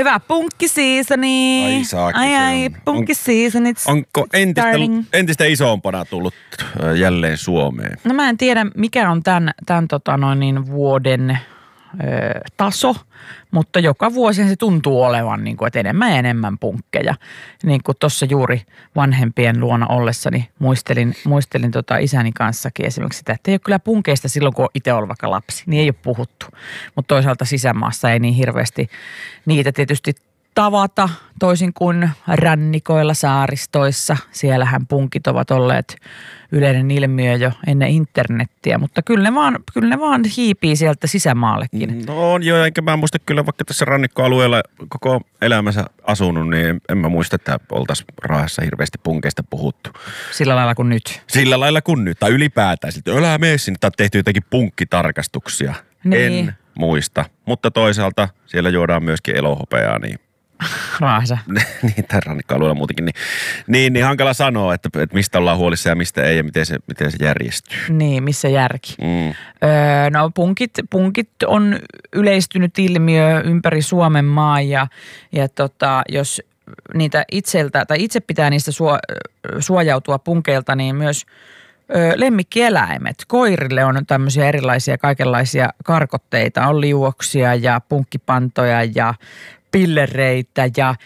Hyvä punkkisiisoni. Ai saakki. Ai, punkkisiisoni. Onko entistä isompana tullut jälleen Suomeen? No mä en tiedä, mikä on tämän vuoden taso, mutta joka vuosi se tuntuu olevan, niin kuin, että enemmän ja enemmän punkkeja. Niin kuin tuossa juuri vanhempien luona ollessani muistelin isäni kanssakin esimerkiksi sitä, että ei ole kyllä punkeista silloin, kun on itse ollut vaikka lapsi. Niin ei ole puhuttu, mutta toisaalta sisämaassa ei niin hirveästi niitä tietysti tavata, toisin kuin rannikoilla, saaristoissa. Siellähän punkit ovat olleet yleinen ilmiö jo ennen internettiä, mutta kyllä ne vaan hiipii sieltä sisämaallekin. No on joo, enkä mä muista kyllä, vaikka tässä rannikkoalueella koko elämänsä asunut, niin en mä muista, että oltaisiin Raahessa hirveästi punkeista puhuttu. Sillä lailla kuin nyt. Sillä lailla kuin nyt, tai ylipäätään. Sitten älä mene sinne, tai tehty jotenkin punkkitarkastuksia. Niin. En muista, mutta toisaalta siellä juodaan myöskin elohopeaa, niin Raahessa. niin, tämän rannikkoalueella muutenkin. Niin hankala sanoa, että mistä ollaan huolissa ja mistä ei ja miten se järjestyy. Niin, missä järki. No punkit on yleistynyt ilmiö ympäri Suomen maa ja jos niitä itse pitää niistä suojautua punkeilta, niin myös lemmikkieläimet. Koirille on tämmöisiä erilaisia kaikenlaisia karkotteita. On liuoksia ja punkkipantoja ja pillereitä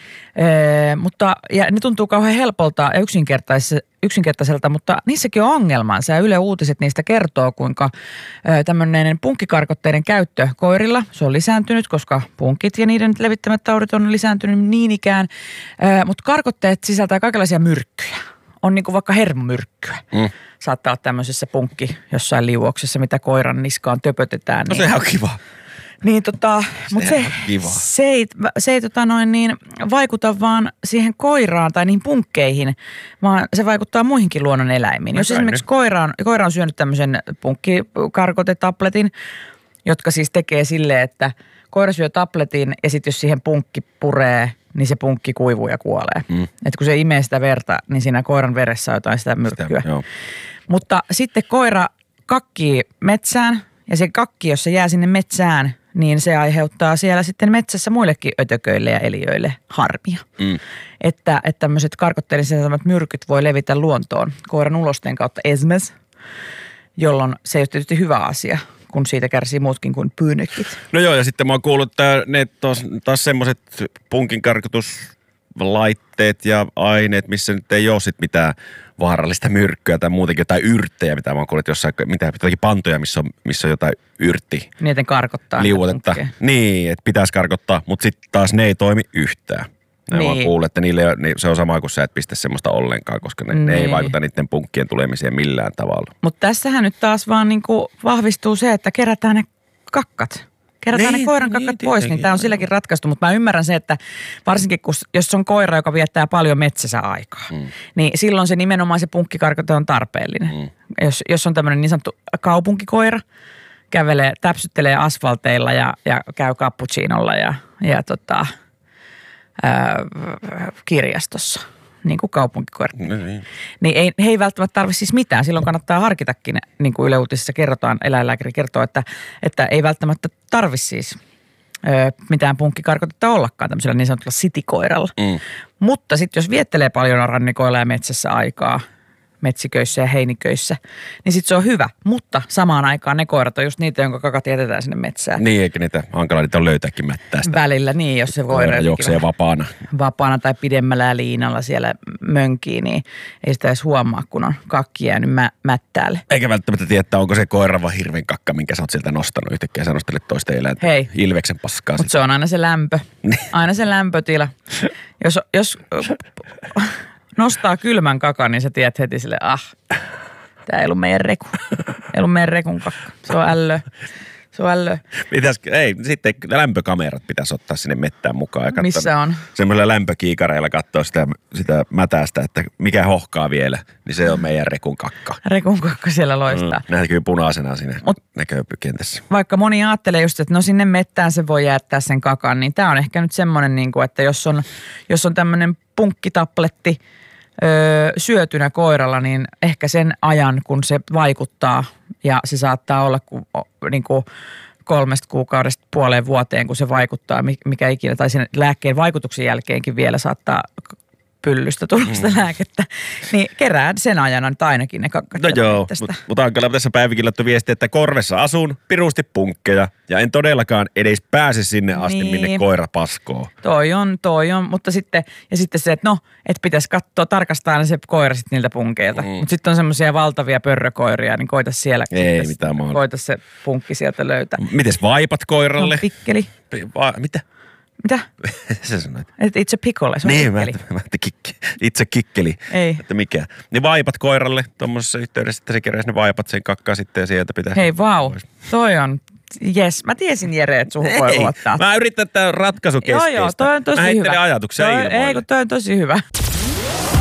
mutta ne tuntuu kauhean helpolta ja yksinkertaiselta, mutta niissäkin on ongelmansa ja Yle Uutiset niistä kertoo, kuinka tämmöinen punkkikarkotteiden käyttö koirilla, se on lisääntynyt, koska punkit ja niiden levittämät taudit on lisääntynyt niin ikään, mutta karkotteet sisältää kaikenlaisia myrkkyjä. On niin kuin vaikka hermomyrkkyä. Saattaa olla tämmöisessä jossain liuoksessa, mitä koiran niskaan töpötetään. No sehän on kiva. Niin mutta se ei vaikuta vaan siihen koiraan tai niihin punkkeihin, vaan se vaikuttaa muihinkin luonnon eläimiin. Jos esimerkiksi koira on syönyt tämmöisen punkkikarkotetabletin, jotka siis tekee silleen, että koira syö tabletin ja sitten jos siihen punkki puree, niin se punkki kuivuu ja kuolee. Että kun se imee sitä verta, niin siinä koiran veressä on jotain sitä myrkkyä. Mutta sitten koira kakkii metsään ja se kakki, jos se jää sinne metsään, niin se aiheuttaa siellä sitten metsässä muillekin ötököille ja eliöille harmia. Että tämmöiset karkotteiden sisältämät myrkyt voi levitä luontoon koiran ulosteen kautta esimerkiksi, jolloin se ei ole tietysti hyvä asia, kun siitä kärsii muutkin kuin pyynökit. No joo, ja sitten mä oon kuullut, että ne taas semmoiset punkin karkotuslaitteet ja aineet, missä nyt ei ole sit mitään vaarallista myrkkyä tai muutenkin jotain yrttejä, mitä mä oon kuullut, jossain jotakin pantoja, missä on jotain yrtti. Niiden karkottaa. Liuotetta. Niin, että pitäisi karkottaa, mutta sitten taas ne ei toimi yhtään. Mä oon kuullut, että se on sama kuin sä et pistä semmoista ollenkaan, koska ne ei vaikuta niiden punkkien tulemiseen millään tavalla. Mutta tässähän nyt taas vaan niinku vahvistuu se, että kerätään ne kakkat. Kerätään ne koiran kakkat pois, niin tämä on silläkin ratkaistu. Mutta mä ymmärrän se, että varsinkin jos on koira, joka viettää paljon metsässä aikaa, niin silloin se nimenomaan se punkkikarkote on tarpeellinen. Jos on tämmöinen niin sanottu kaupunkikoira, täpsyttelee asfalteilla ja käy cappuccinolla ja kirjastossa, niin kuin kaupunkikoirat. Niin he ei välttämättä tarvitse siis mitään. Silloin kannattaa harkitakin, niin kuin Yle Uutisissa kerrotaan, eläinlääkäri kertoo, että ei välttämättä tarvitse siis mitään punkkikarkotetta ollakaan tämmöisellä niin sanotulla sitikoiralla. Mutta sitten jos viettelee paljon rannikoilla ja metsässä aikaa, metsiköissä ja heiniköissä, niin sitten se on hyvä. Mutta samaan aikaan ne koirat on just niitä, jonka kakat jätetään sinne metsään. Niin, eikä niitä hankala niitä on löytääkin mättäästä. Välillä niin, jos se koira juoksee vapaana. Vapaana tai pidemmällä liinalla siellä mönkii, niin ei sitä edes huomaa, kun on kakki jäänyt mättäälle. Eikä välttämättä tiedä, että onko se koira vai hirven kakka, minkä sä oot sieltä nostanut yhtäkkiä. Sä nostelet toista eläintä. Hei. Ilveksen paskaa. Mutta se on aina se lämpö. Aina se lämpötila. Jos nostaa kylmän kakan, niin sä tiedät heti sille, tää ei ollut meidän reku. Ei ollut meidän rekun kakka. Se on ällö. Sitten lämpökamerat pitäisi ottaa sinne mettään mukaan. Ja missä on? Semmoisella lämpökiikareilla katsoa sitä mätästä, että mikä hohkaa vielä, niin se on meidän rekun kakka. Rekun kakka siellä loistaa. Näkyy punaisena siinä näkökentässä. Vaikka moni ajattelee just, että no sinne mettään se voi jättää sen kakan, niin tää on ehkä nyt semmoinen, että jos on tämmöinen punkkitabletti syötynä koiralla, niin ehkä sen ajan, kun se vaikuttaa ja se saattaa olla niin kuin 3 kuukaudesta puoleen vuoteen, kun se vaikuttaa, mikä ikinä, tai sen lääkkeen vaikutuksen jälkeenkin vielä saattaa pyllystä tulla sitä lääkettä, niin kerään sen ajana nyt ainakin ne kakkat. No joo, mutta on kyllä tässä päivikin laittu viesti, että Korvessa asun, pirusti punkkeja ja en todellakaan edes pääse sinne asti, minne koira paskoo. Toi on, mutta sitten se, että no, että pitäisi katsoa, tarkastaa aina se koira sitten niiltä punkeilta. Mutta sitten on semmoisia valtavia pörrökoiria, niin koita siellä. Ei mitään mahdollista. Koita se punkki sieltä löytää. Mites vaipat koiralle? No, pikkeli. Mitä? Mitä? Sä sanoit. Että itse pickle, se on niin, kikkeli. Itse kikkeli. Ei. Että mikä. Niin vaipat koiralle tuommoisessa yhteydessä, että se keräisi ne vaipat sen kakkaa sitten ja sieltä pitää. Hei vau, toi on. Jes, mä tiesin Jere, että suhun voi luottaa. Mä yritän tämän ratkaisukeskeistä. Joo, toi on tosi hyvä. Mä heittelen ajatuksia ilmoille. Ei, kun toi on tosi hyvä.